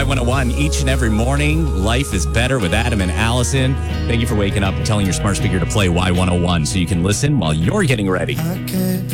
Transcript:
Y101 each and every morning. Life is better with Adam and Allison. Thank you for waking up and telling your smart speaker to play Y101 so you can listen while you're getting ready.